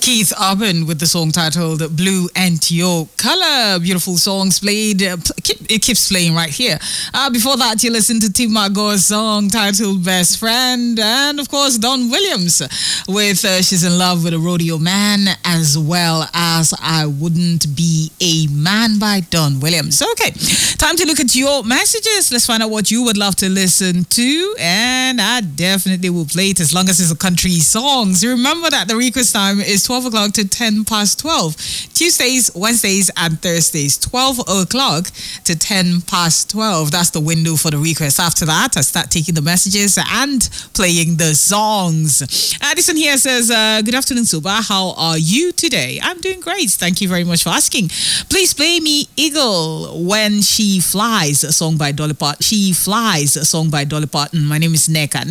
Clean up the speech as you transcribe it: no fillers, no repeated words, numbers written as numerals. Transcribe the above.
Keith Urban with the song titled Blue and Your Color. Beautiful songs played. It keeps playing right here. Before that, you listened to Tim Margot's song titled Best Friend. And of course, Don Williams with She's in Love with a Rodeo Man, as well as I Wouldn't Be a Man by Don Williams. Okay, time to look at your messages. Let's find out what you would love to listen to. And I definitely will play it as long as it's a country songs. Remember that the request time is 12 o'clock to 10 past 12. Tuesdays, Wednesdays, and Thursdays, 12 o'clock to 10 past 12. That's the window for the request. After that, I start taking the messages and playing the songs. Addison here says, good afternoon, Suba. How are you today? I'm doing great. Thank you very much for asking. Please play me Eagle When She Flies, a song by Dolly Parton. She Flies, a song by Dolly Parton. My name is Neka.